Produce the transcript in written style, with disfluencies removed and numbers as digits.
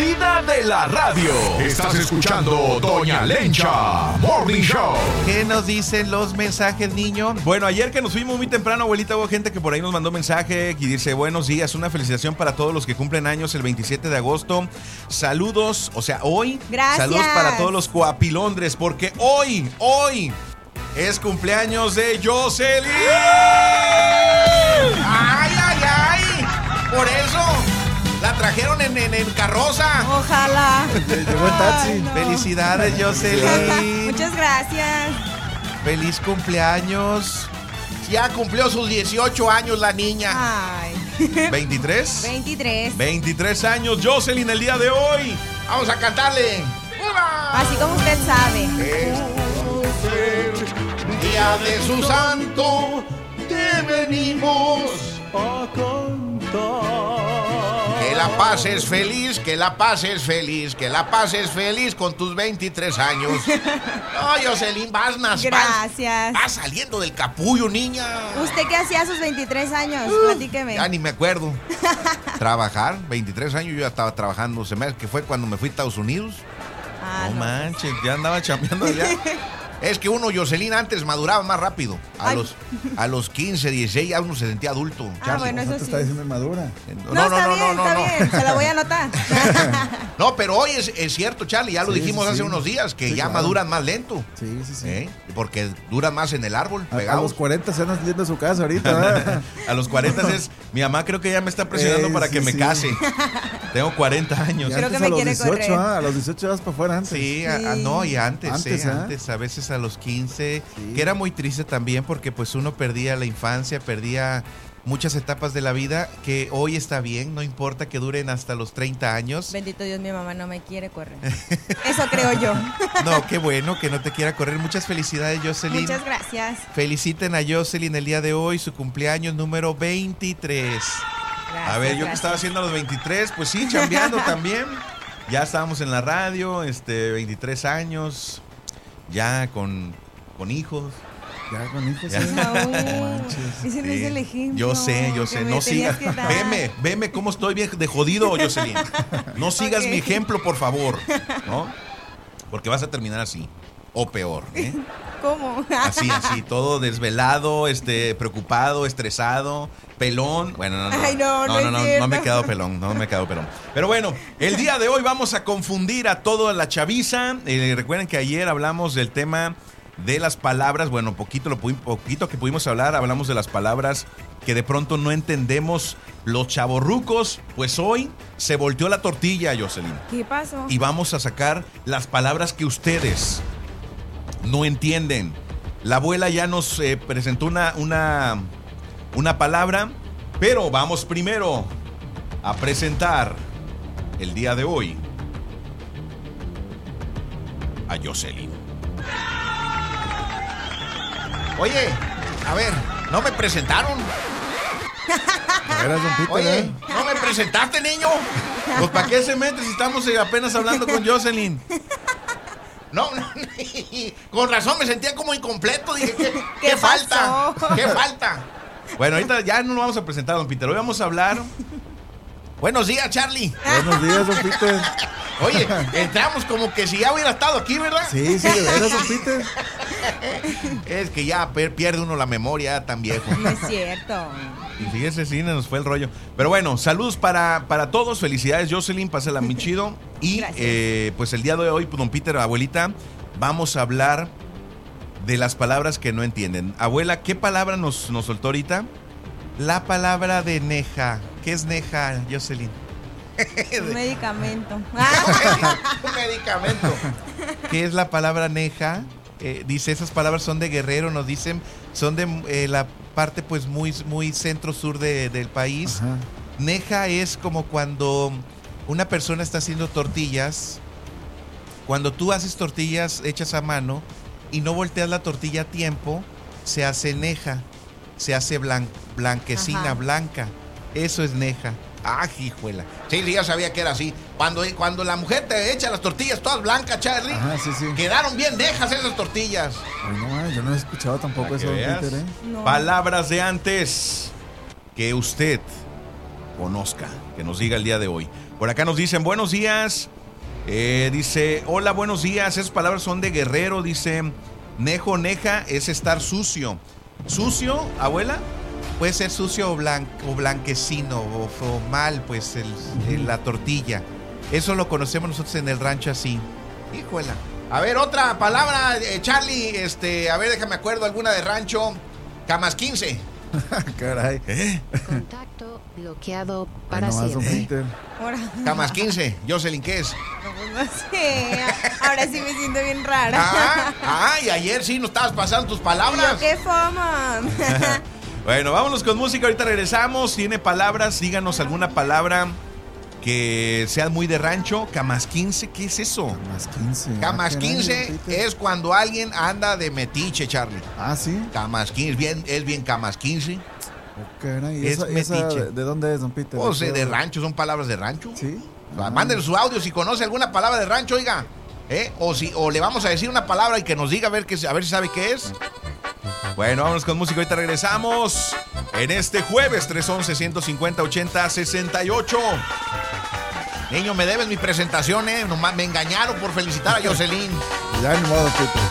consentida de la radio. Estás escuchando Doña Lencha Morning Show. ¿Qué nos dicen los mensajes, niño? Bueno, ayer que nos fuimos muy temprano, abuelita, hubo gente que por ahí nos mandó mensaje y dice, buenos días, una felicitación para todos los que cumplen años el 27 de agosto. Saludos, o sea, hoy. Gracias. Saludos para todos los coapilondres, porque hoy es cumpleaños de Jocelyn. ¡Ay, ay, ay! Por eso la trajeron en carroza. Ojalá. Llegó en taxi. No. Felicidades, Jocelyn. Muchas gracias. Feliz cumpleaños. Ya cumplió sus 18 años la niña. Ay. ¿23? 23. 23 años, Jocelyn, el día de hoy. Vamos a cantarle. Así como usted sabe. Día de su santo, te venimos A cantar. que la pases feliz, que la pases feliz, que la pases feliz con tus 23 años. No, Jocelyn, Gracias. vas saliendo del capullo, niña. ¿Usted qué hacía a sus 23 años? Platíqueme. Ya ni me acuerdo. Trabajar, 23 años yo ya estaba trabajando. Se me hace que fue cuando me fui a Estados Unidos. Ah, No manches, ya andaba chambeando allá. Es que uno, Jocelyn, antes maduraba más rápido. A los 15, 16 ya uno se sentía adulto. Ah, bueno, No eso te sí. está diciendo inmadura. No, está bien. Se la voy a anotar. No, pero hoy es cierto, Charlie, ya lo Sí, dijimos sí, hace sí. unos días, que Sí, ya claro. maduran más lento. Sí. Porque duran más en el árbol, A los pegados. 40 se andan saliendo de su casa ahorita, ¿verdad? A los 40 es... Mi mamá creo que ya me está presionando para Sí, que me sí. case. Tengo 40 años. Y Creo antes que me a los quiere 18, correr. a los 18 vas para afuera antes. Sí, Sí. no, y antes, Antes, antes, a veces a los 15, Sí. que era muy triste también porque pues uno perdía la infancia, perdía muchas etapas de la vida que hoy está bien, no importa que duren hasta los 30 años. Bendito Dios, mi mamá no me quiere correr. Eso creo yo. No, qué bueno que no te quiera correr. Muchas felicidades, Jocelyn. Muchas gracias. Feliciten a Jocelyn el día de hoy, su cumpleaños número 23. Gracias, A ver, yo que gracias. estaba haciendo a los 23, pues sí, chambeando también. Ya estábamos en la radio, 23 años, ya con hijos. Ya con hijos, Ya. ¿eh? No, No manches. ese no es el ejemplo. Yo sé, que me no tenías sigas. que dar. Veme cómo estoy bien de jodido, Jocelyn. No sigas Ok. mi ejemplo, por favor, ¿no? Porque vas a terminar así, o peor, ¿eh? ¿Cómo? Así, todo desvelado, preocupado, estresado, pelón. Bueno, no. Ay, no es No me he cierto. quedado pelón, no me he quedado pelón. Pero bueno, el día de hoy vamos a confundir a toda la chaviza. Recuerden que ayer hablamos del tema de las palabras. Bueno, poquito que pudimos hablar, hablamos de las palabras que de pronto no entendemos los chavorrucos. Pues hoy se volteó la tortilla, Jocelyn. ¿Qué pasó? Y vamos a sacar las palabras que ustedes no entienden. La abuela ya nos presentó una palabra, pero vamos primero a presentar el día de hoy a Jocelyn. Oye, a ver, ¿no me presentaron? De veras, don Peter, Oye, ¿eh? ¿no me presentaste, niño? Pues ¿para qué se mete si estamos apenas hablando con Jocelyn? No, con razón me sentía como incompleto. Dije, ¿qué ¿Qué falta? pasó? ¿Qué falta? Bueno, ahorita ya no lo vamos a presentar, don Peter. Hoy vamos a hablar. Buenos días, Charlie. Buenos días, don Peter. Oye, entramos como que si ya hubiera estado aquí, ¿verdad? Sí, de veras, don Peter. Es que ya pierde uno la memoria tan viejo. No es cierto. Y fíjese, sí, nos fue el rollo. Pero bueno, saludos para todos. Felicidades, Jocelyn. Pásala muy chido. Y pues el día de hoy, pues, don Peter, abuelita, vamos a hablar de las palabras que no entienden. Abuela, ¿qué palabra nos soltó ahorita? La palabra de neja. ¿Qué es neja, Jocelyn? Un medicamento. Un medicamento. ¿Qué es la palabra neja? Dice, esas palabras son de Guerrero, nos dicen, son de la parte pues muy centro-sur del país. Ajá. Neja es como cuando una persona está haciendo tortillas. Cuando tú haces tortillas hechas a mano y no volteas la tortilla a tiempo, se hace neja, se hace blanquecina, Ajá. blanca. Eso es neja. Ah, hijuela. Sí, ya sabía que era así. Cuando la mujer te echa las tortillas todas blancas, Charlie, Ajá, sí. quedaron bien dejas esas tortillas. Ay, no, yo no he escuchado tampoco Para eso, que don veas. Peter, ¿eh? No. Palabras de antes que usted conozca, que nos diga el día de hoy. Por acá nos dicen buenos días. Dice, hola, buenos días. Esas palabras son de guerrero. Dice, nejo, neja es estar sucio. ¿Sucio, abuela? Puede ser sucio o blanquecino o mal, pues la tortilla. Eso lo conocemos nosotros en el rancho así. Híjola. A ver, otra palabra, Charlie. A ver, déjame acuerdo alguna de rancho. Camas 15. Caray. Contacto bloqueado Ay, para nomás, don siempre. Peter. Ahora, Camas 15. Jocelyn, ¿qué es? no sé. Ahora sí me siento bien rara. Y ayer sí nos estabas pasando tus Y palabras. yo, qué fama. Bueno, vámonos con música. Ahorita regresamos. Tiene palabras. Díganos alguna palabra que sea muy de rancho. Camas 15, ¿qué es eso? Camas 15. Camas Caray, 15 don Peter. es cuando alguien anda de metiche, Charlie. Ah, sí. Camas 15, es bien Camas 15. Oh, caray. ¿Y Es esa metiche. de dónde es, don Peter? O sea, qué de hora? rancho, son palabras de rancho. Sí. Mándenos su audio si conoce alguna palabra de rancho, oiga. O le vamos a decir una palabra y que nos diga a ver si sabe qué es. Bueno, vámonos con música. Ahorita regresamos en este jueves 311-150-80-68. Niño, me debes mi presentación, nomás me engañaron por felicitar a Jocelyn. Ya ni modo, don Peter.